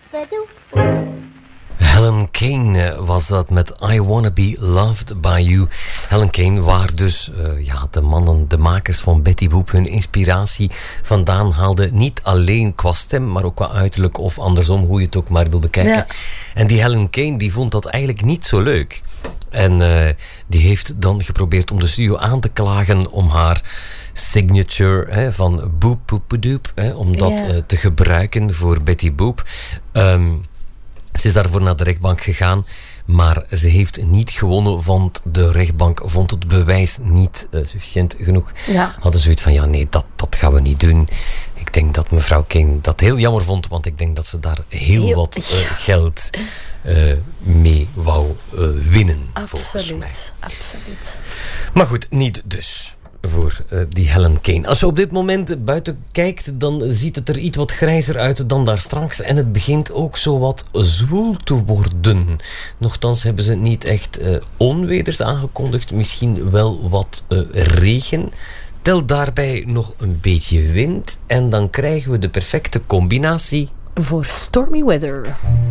Helen Kane was dat met I Wanna Be Loved By You. Helen Kane, waar dus de makers van Betty Boop hun inspiratie vandaan haalden. Niet alleen qua stem, maar ook qua uiterlijk of andersom, hoe je het ook maar wil bekijken. Ja. En die Helen Kane, die vond dat eigenlijk niet zo leuk. En die heeft dan geprobeerd om de studio aan te klagen om haar signature van Boop Boop Doop, om dat te gebruiken voor Betty Boop. Ze is daarvoor naar de rechtbank gegaan, maar ze heeft niet gewonnen, want de rechtbank vond het bewijs niet sufficiënt genoeg. Ja. Hadden zoiets van, nee, dat gaan we niet doen. Ik denk dat mevrouw King dat heel jammer vond, want ik denk dat ze daar heel wat geld mee wou winnen. Absoluut. Maar goed, niet dus voor die Helen Kane. Als je op dit moment buiten kijkt, dan ziet het er iets wat grijzer uit dan daar straks. En het begint ook zo wat zwoel te worden. Nochtans hebben ze niet echt onweders aangekondigd. Misschien wel wat regen. Tel daarbij nog een beetje wind. En dan krijgen we de perfecte combinatie voor stormy weather.